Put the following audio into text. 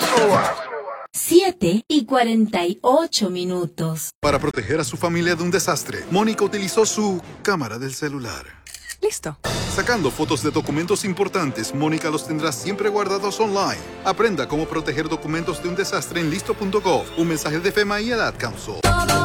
7:48. Para proteger a su familia de un desastre, Mónica utilizó su cámara del celular. Listo. Sacando fotos de documentos importantes, Mónica los tendrá siempre guardados online. Aprenda cómo proteger documentos de un desastre en listo.gov. Un mensaje de FEMA y el Ad Council.